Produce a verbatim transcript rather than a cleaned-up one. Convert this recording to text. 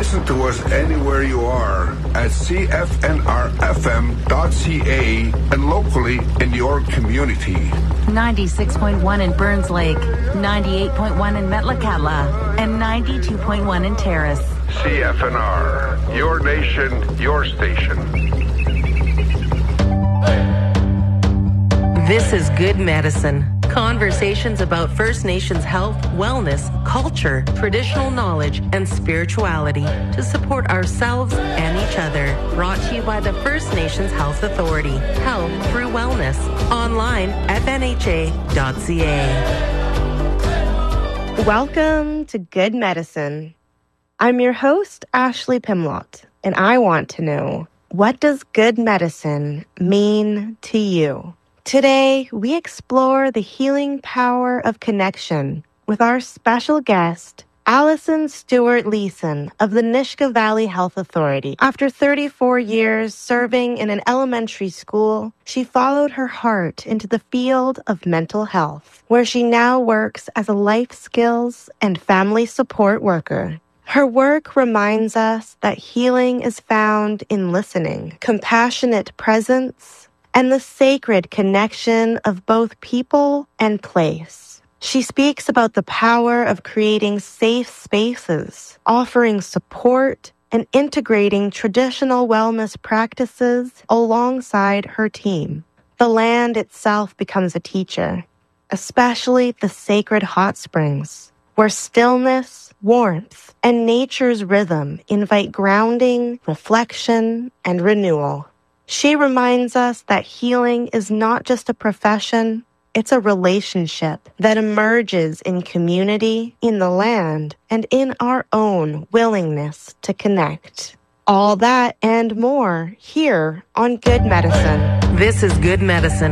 Listen to us anywhere you are at c f n r f m dot c a and locally in your community. ninety-six point one in Burns Lake, ninety-eight point one in Metlakatla, and ninety-two point one in Terrace. C F N R, your nation, your station. This is Good Medicine. Conversations about First Nations health, wellness, culture, traditional knowledge, and spirituality to support ourselves and each other. Brought to you by the First Nations Health Authority. Health through wellness. Online at n h a dot c a. Welcome to Good Medicine. I'm your host, Ashley Pimlott, and I want to know, what does good medicine mean to you? Today, we explore the healing power of connection with our special guest, Allison Stewart-Leeson of the Nisga'a Valley Health Authority. After thirty-four years serving in an elementary school, she followed her heart into the field of mental health, where she now works as a life skills and family support worker. Her work reminds us that healing is found in listening, compassionate presence, and the sacred connection of both people and place. She speaks about the power of creating safe spaces, offering support, and integrating traditional wellness practices alongside her team. The land itself becomes a teacher, especially the sacred hot springs, where stillness, warmth, and nature's rhythm invite grounding, reflection, and renewal. She reminds us that healing is not just a profession, it's a relationship that emerges in community, in the land, and in our own willingness to connect. All that and more here on Good Medicine. This is Good Medicine.